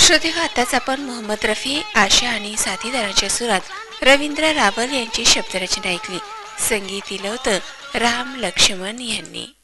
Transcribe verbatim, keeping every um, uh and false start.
श्रोते हो, आताच आपण मोहम्मद रफी, आशा आणि साथीदारांच्या सुरात रवींद्र रावल यांची शब्दरचना ऐकली. संगीत दिलं होतं राम लक्ष्मण यांनी.